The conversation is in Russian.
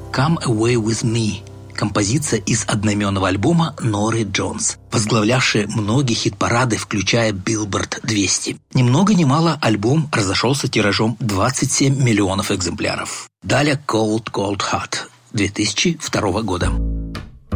«Come Away With Me», композиция из одноименного альбома Норы Джонс, возглавлявшая многие хит-парады, включая Billboard 200. Ни много ни мало альбом разошелся тиражом 27 миллионов экземпляров. Далее «Cold Cold Heart» 2002 года.